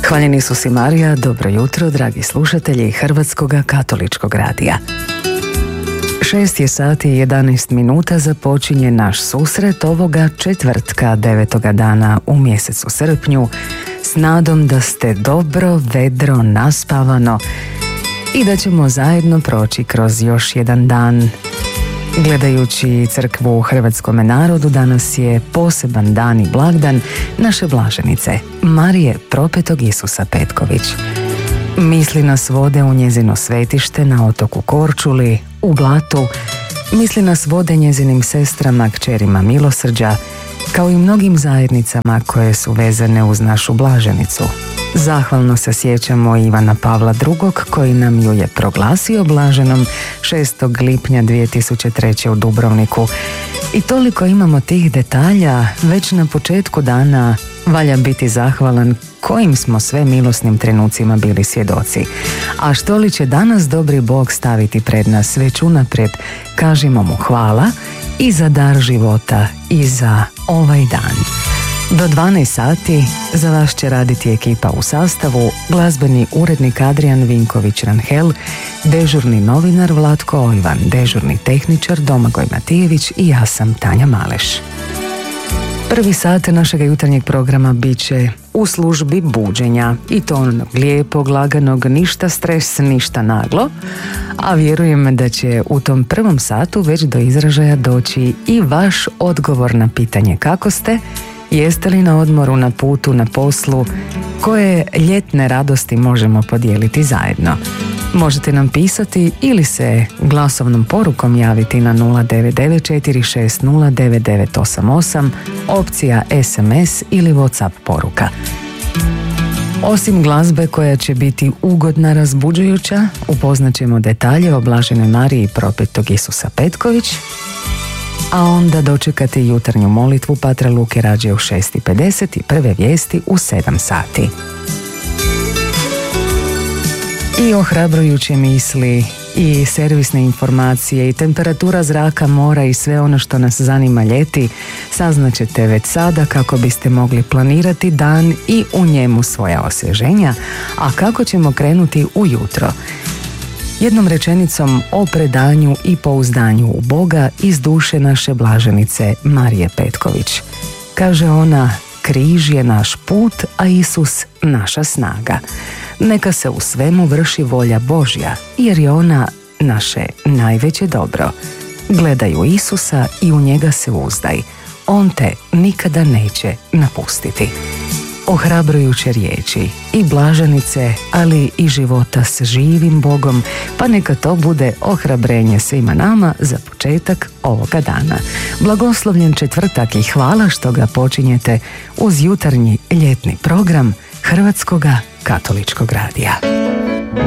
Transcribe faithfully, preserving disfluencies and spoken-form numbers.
Hvaljeni su si Marija, dobro jutro, dragi slušatelji Hrvatskog katoličkog radija. Šest je sati i jedanaest minuta, započinje naš susret ovoga četvrtka devetoga dana u mjesecu srpnju s nadom da ste dobro, vedro, naspavano i da ćemo zajedno proći kroz još jedan dan. Gledajući crkvu u hrvatskome narodu, danas je poseban dan i blagdan naše blaženice Marije Propetog Isusa Petković. Misli nas vode u njezino svetište na otoku Korčuli, u Blatu, misli nas vode njezinim sestrama, kćerima milosrđa, kao i mnogim zajednicama koje su vezane uz našu blaženicu. Zahvalno se sjećamo Ivana Pavla drugog koji nam ju je proglasio blaženom šestog lipnja dvije tisuće treće u Dubrovniku. I toliko imamo tih detalja, već na početku dana valja biti zahvalan kojim smo sve milosnim trenucima bili svjedoci. A što li će danas dobri Bog staviti pred nas, već unaprijed kažimo mu hvala i za dar života i za ovaj dan. Do dvanaest sati za vas će raditi ekipa u sastavu, glazbeni urednik Adrijan Vinković-Ranhel, dežurni novinar Vlatko Ojvan, dežurni tehničar Domagoj Matijević i ja sam Tanja Maleš. Prvi sat našega jutarnjeg programa bit će u službi buđenja i to onog lijepog, laganog, ništa stres, ništa naglo, a vjerujem da će u tom prvom satu već do izražaja doći i vaš odgovor na pitanje kako ste, jeste li na odmoru, na putu, na poslu, koje ljetne radosti možemo podijeliti zajedno. Možete nam pisati ili se glasovnom porukom javiti na nula devet devet četiri šest nula devet devet osam osam, opcija es em es ili WhatsApp poruka. Osim glazbe koja će biti ugodna, razbuđujuća, upoznat ćemo detalje o blaženoj Mariji Propetog Isusa Petković, a onda dočekati jutarnju molitvu Patra Luke Rađe u šest i pedeset i prve vijesti u sedam sati. I ohrabrujuće misli i servisne informacije i temperatura zraka, mora i sve ono što nas zanima ljeti saznaćete već sada kako biste mogli planirati dan i u njemu svoja osvježenja, a kako ćemo krenuti ujutro. Jednom rečenicom o predanju i pouzdanju u Boga iz duše naše blaženice Marije Petković. Kaže ona, križ je naš put, a Isus naša snaga. Neka se u svemu vrši volja Božja, jer je ona naše najveće dobro. Gledaj u Isusa i u njega se uzdaj. On te nikada neće napustiti. Ohrabrujuće riječi i blaženice, ali i života s živim Bogom, pa neka to bude ohrabrenje svima nama za početak ovoga dana. Blagoslovljen četvrtak i hvala što ga počinjete uz jutarnji ljetni program Hrvatskoga katoličkog radija.